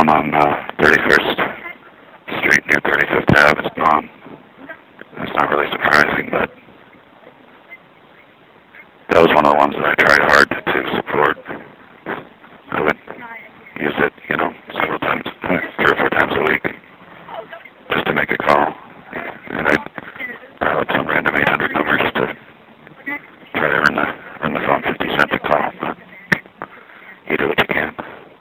phone on 31st Street near 35th Ave is gone. It's not really surprising, but that was one of the ones that I tried hard to support. I would use it, several times, 3 or 4 times a week, just to make a call. And I'd dial up some random 800 number just to try to earn the phone 50 cents a call. But you do what you can.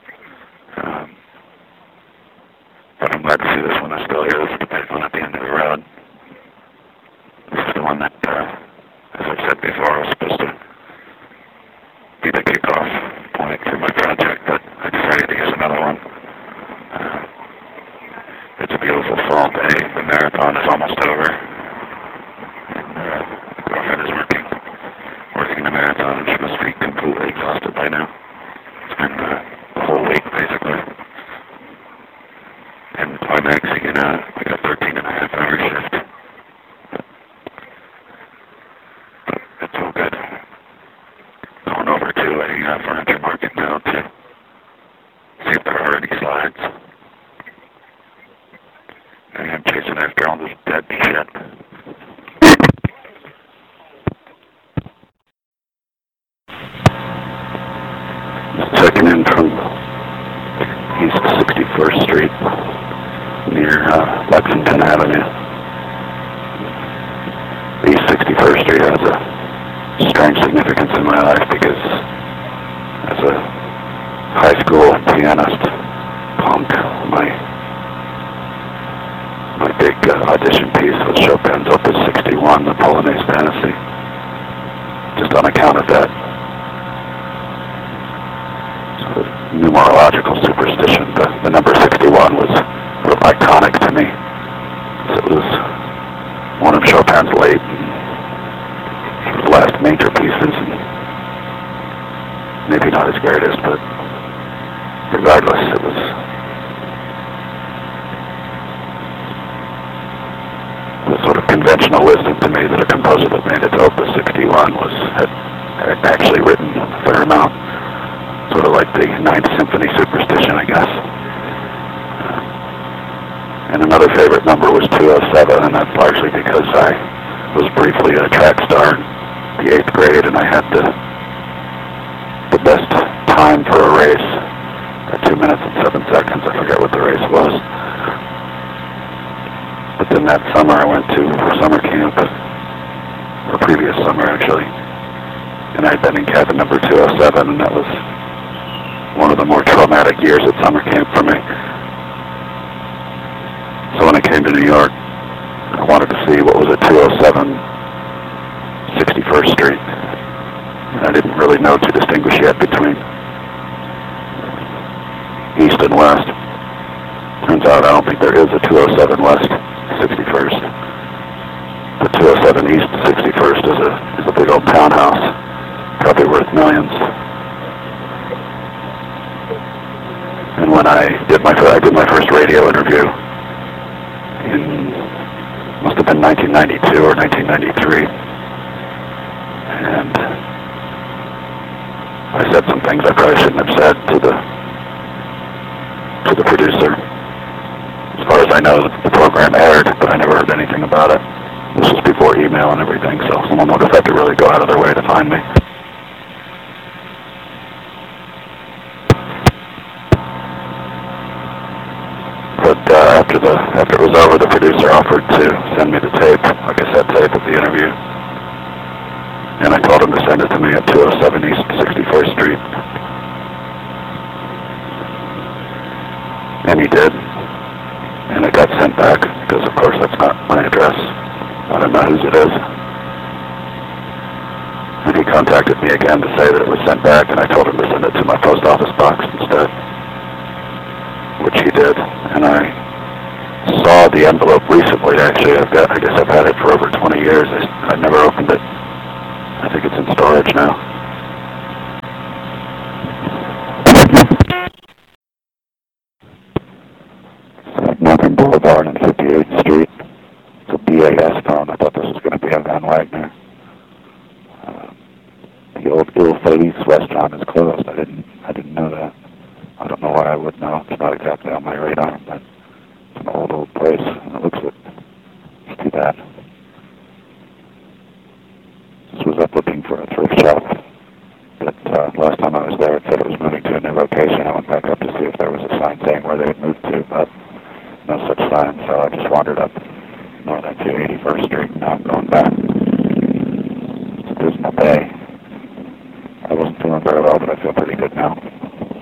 But I'm glad to see this one is still here. This is the big one at the end of the road. This is the one that, as I've said before, was supposed to be the kickoff point for my project, but I decided to use another one. It's a beautiful fall day. The marathon is almost over. And my girlfriend is working the marathon, and she must be completely exhausted by now. It's been the whole week, basically. And climaxing in like a 13-and-a-half-hour shift. But it's all good. Going over to a furniture market now to see if there are any slides. I am chasing after all this dead shit. Checking in from East 61st Street near Lexington Avenue. East 61st Street has a strange significance in my life because as a high school pianist, punk, my big audition piece was Chopin's Opus 61, the Polonaise Fantasy. Just on account of that sort of numerological superstition, the number 61 was sort of iconic to me. It was one of Chopin's late sort of last major pieces, and maybe not his greatest, but regardless, it was the sort of conventional wisdom to me that a composer that made it to Opus 61 had actually written a fair amount, sort of like the Ninth Symphony superstition, I guess. And another favorite number was 207, and that's largely because I was briefly a track star in the 8th grade, and I had the best time for a race at 2 minutes and 7 seconds. I forget what the race was. But then that summer I went to summer camp, or previous summer actually, and I had been in cabin number 207, and that was one of the more traumatic years at summer camp for me. So when I came to New York, I wanted to see what was at 207 61st Street. And I didn't really know to distinguish yet between East and West. Turns out I don't think there is a 207 West 61st. The 207 East 61st is a big old townhouse, probably worth millions. And when I did my first radio interview in, must have been 1992 or 1993, and I said some things I probably shouldn't have said to the producer. As far as I know, the program aired, but I never heard anything about it. This was before email and everything, so someone would have had to really go out of their way to find me. But after it was over, the producer offered to send me the tape, like I said, tape of the interview. And I told him to send it to me at 207 East 61st Street. And he did. And it got sent back, because of course that's not my address. I don't know whose it is. And he contacted me again to say that it was sent back, and I told him to send it to my post office box instead, which he did. And I saw the envelope recently, actually. I guess I've had it for over 20 years. I never opened it. I think it's in storage now. Northern Boulevard and 58th Street. It's a BAS phone. I thought this was going to be a Van Wagner. The old Il Feliz restaurant is closed. I didn't know that. I don't know why. why I would know. It's not exactly on my radar, but it's an old place, and it looks like it's too bad. This was up looking for a thrift shop, but last time I was there, it said it was moving to a new location. I went back up to see if there was a sign saying where they had moved to, but no such sign, so I just wandered up north to 81st Street, and now I'm going back.